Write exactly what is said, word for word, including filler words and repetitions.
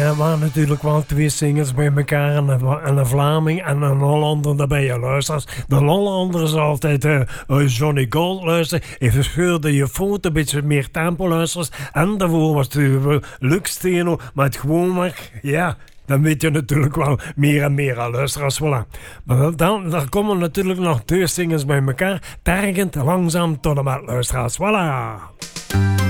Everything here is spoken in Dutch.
Ja, maar natuurlijk wel twee zingers bij elkaar. En een, en een Vlaming en een Hollander daarbij. Je luistert. De Hollander is altijd uh, Johnny Gold luisteren. Even scheurde je foto, een beetje meer tempo luisteren. En daarvoor was het uh, Lux Steno. Maar het gewoon maar, ja... Dan weet je natuurlijk wel meer en meer aan luisteraars. Voilà. Maar dan, dan komen natuurlijk nog twee zingers bij elkaar. Tergend langzaam tot en met luisteraars. Voilà.